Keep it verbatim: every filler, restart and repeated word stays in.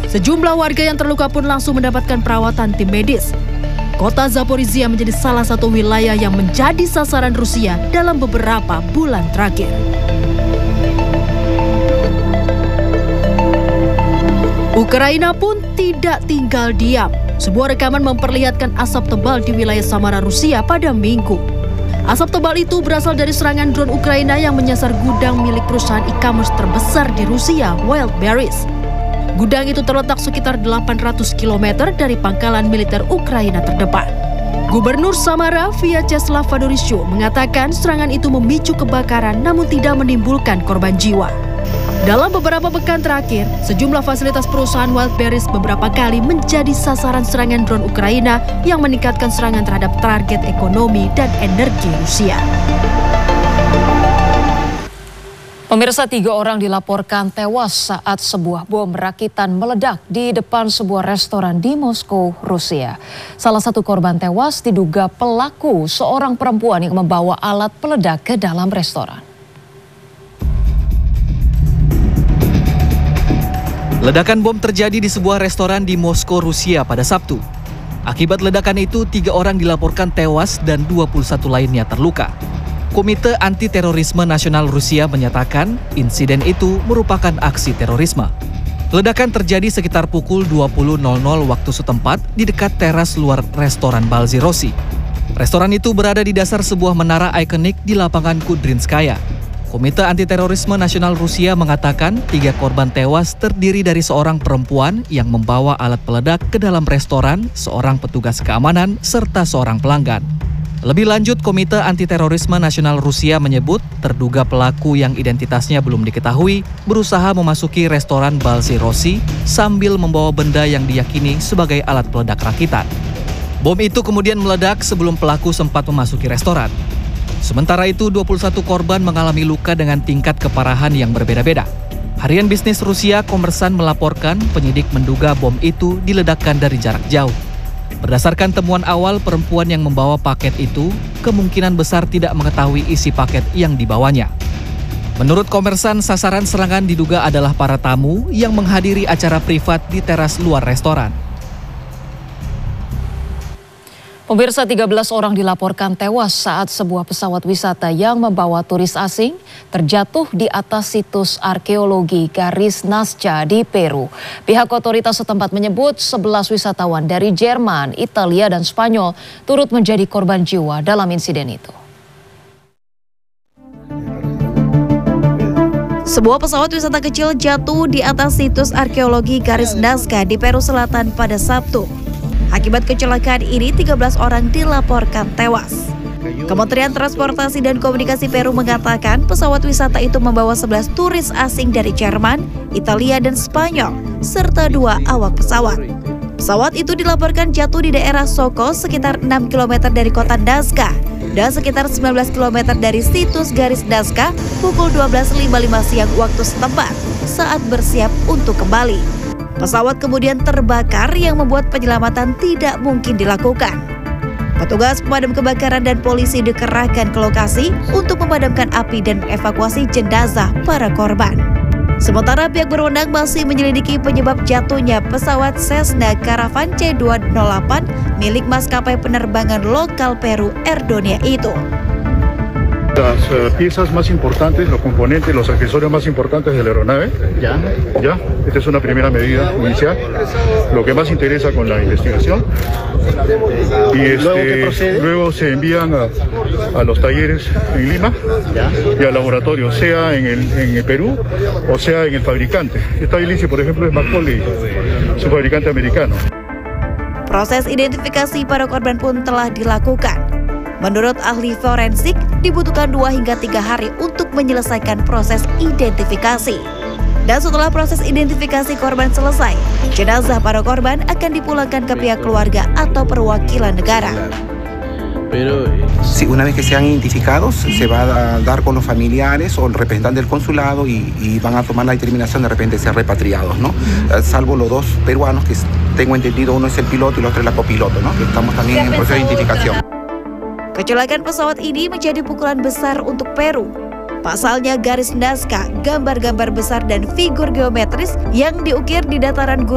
Sejumlah warga yang terluka pun langsung mendapatkan perawatan tim medis. Kota Zaporizhia menjadi salah satu wilayah yang menjadi sasaran Rusia dalam beberapa bulan terakhir. Ukraina pun tidak tinggal diam. Sebuah rekaman memperlihatkan asap tebal di wilayah Samara, Rusia pada Minggu. Asap tebal itu berasal dari serangan drone Ukraina yang menyasar gudang milik perusahaan e-commerce terbesar di Rusia, Wildberries. Gudang itu terletak sekitar delapan ratus kilometer dari pangkalan militer Ukraina terdepan. Gubernur Samara, Vyacheslav Fedorishuk, mengatakan serangan itu memicu kebakaran namun tidak menimbulkan korban jiwa. Dalam beberapa pekan terakhir, sejumlah fasilitas perusahaan Wildberries beberapa kali menjadi sasaran serangan drone Ukraina yang meningkatkan serangan terhadap target ekonomi dan energi Rusia. Pemirsa, tiga orang dilaporkan tewas saat sebuah bom rakitan meledak di depan sebuah restoran di Moskow, Rusia. Salah satu korban tewas diduga pelaku seorang perempuan yang membawa alat peledak ke dalam restoran. Ledakan bom terjadi di sebuah restoran di Moskow, Rusia pada Sabtu. Akibat ledakan itu, tiga orang dilaporkan tewas dan dua puluh satu lainnya terluka. Komite Anti-Terorisme Nasional Rusia menyatakan insiden itu merupakan aksi terorisme. Ledakan terjadi sekitar pukul dua puluh waktu setempat di dekat teras luar restoran Balzy Rossi. Restoran itu berada di dasar sebuah menara ikonik di lapangan Kudrinskaya. Komite Anti-Terorisme Nasional Rusia mengatakan tiga korban tewas terdiri dari seorang perempuan yang membawa alat peledak ke dalam restoran, seorang petugas keamanan, serta seorang pelanggan. Lebih lanjut, Komite Anti-Terorisme Nasional Rusia menyebut terduga pelaku yang identitasnya belum diketahui berusaha memasuki restoran Balzy Rossi sambil membawa benda yang diyakini sebagai alat peledak rakitan. Bom itu kemudian meledak sebelum pelaku sempat memasuki restoran. Sementara itu, dua puluh satu korban mengalami luka dengan tingkat keparahan yang berbeda-beda. Harian bisnis Rusia Kommersan melaporkan penyidik menduga bom itu diledakkan dari jarak jauh. Berdasarkan temuan awal, perempuan yang membawa paket itu kemungkinan besar tidak mengetahui isi paket yang dibawanya. Menurut Kommersan, sasaran serangan diduga adalah para tamu yang menghadiri acara privat di teras luar restoran. Pemirsa, tiga belas orang dilaporkan tewas saat sebuah pesawat wisata yang membawa turis asing terjatuh di atas situs arkeologi Garis Nazca di Peru. Pihak otoritas setempat menyebut sebelas wisatawan dari Jerman, Italia, dan Spanyol turut menjadi korban jiwa dalam insiden itu. Sebuah pesawat wisata kecil jatuh di atas situs arkeologi Garis Nazca di Peru Selatan pada Sabtu. Akibat kecelakaan ini, tiga belas orang dilaporkan tewas. Kementerian Transportasi dan Komunikasi Peru mengatakan pesawat wisata itu membawa sebelas turis asing dari Jerman, Italia, dan Spanyol, serta dua awak pesawat. Pesawat itu dilaporkan jatuh di daerah Soko sekitar enam kilometer dari kota Nazca dan sekitar sembilan belas kilometer dari situs Garis Nazca pukul dua belas lima puluh lima siang waktu setempat saat bersiap untuk kembali. Pesawat kemudian terbakar yang membuat penyelamatan tidak mungkin dilakukan. Petugas pemadam kebakaran dan polisi dikerahkan ke lokasi untuk memadamkan api dan mengevakuasi jenazah para korban. Sementara pihak berwenang masih menyelidiki penyebab jatuhnya pesawat Cessna Caravan C dua nol delapan milik maskapai penerbangan lokal Peru Erdonia itu. Las uh, piezas más importantes, los componentes, los accesorios más importantes de la aeronave. Ya. Ya. Esta es una primera medida inicial. Lo que más interesa con la investigación. Y este, luego se envían a, a los talleres en Lima ya. Y al laboratorio, sea en el, en el Perú o sea en el fabricante. Esta hélice, por ejemplo, es McCauley, es un fabricante americano. Proses identifikasi para korban pun telah dilakukan. Menurut ahli forensik, dibutuhkan dua hingga tiga hari untuk menyelesaikan proses identifikasi. Dan setelah proses identifikasi korban selesai, jenazah para korban akan dipulangkan ke pihak keluarga atau perwakilan negara. Sí, una vez que sean identificados, se va a dar con los familiares o el representante del consulado y, y van a tomar la determinación de repente de ser repatriados, ¿no? Uh, salvo los dos peruanos que tengo entendido, uno es el piloto y el otro es la copiloto, ¿no? Que estamos también en proceso de identificación. Kecelakaan pesawat ini menjadi pukulan besar untuk Peru. Pasalnya Garis Nazca, gambar-gambar besar dan figur geometris yang diukir di dataran gunung